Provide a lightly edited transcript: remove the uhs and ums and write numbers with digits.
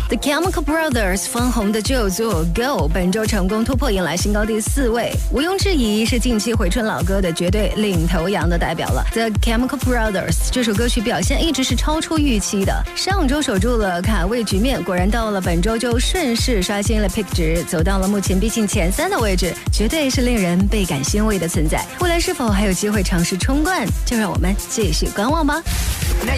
The Chemical Brothers 翻红的旧作 Go 本周成功突破，迎来新高第4位，毋庸置疑是近期回春老歌的绝对领头羊的代表了。The Chemical Brothers 这首歌曲表现一直是超出预期的，上周守住了卡位局面，果然到了本周就顺势刷新了 Pick 值，走到了目前逼近前3的位置，绝对是令人倍感欣慰的存在。未来是否还有机会尝试冲冠，就让我们继续观望吧。